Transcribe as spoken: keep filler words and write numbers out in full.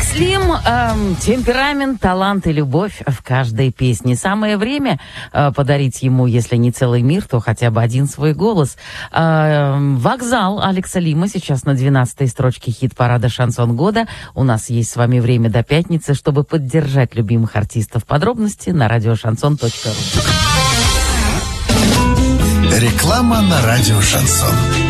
Алекс Лим, эм, темперамент, талант и любовь в каждой песне. Самое время э, подарить ему, если не целый мир, то хотя бы один свой голос. Э, «Вокзал» Алекса Лима сейчас на двенадцатой строчке хит-парада «Шансон года». У нас есть с вами время до пятницы, чтобы поддержать любимых артистов. Подробности на радио шансон точка ру. Реклама на радио «Шансон».